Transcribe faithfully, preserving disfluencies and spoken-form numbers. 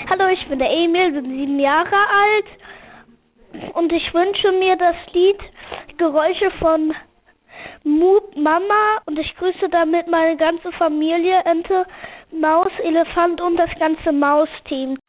Hallo, ich bin der Emil, bin sieben Jahre alt und ich wünsche mir das Lied Geräusche von Mu Mama und ich grüße damit meine ganze Familie, Ente, Maus, Elefant und das ganze Mausteam.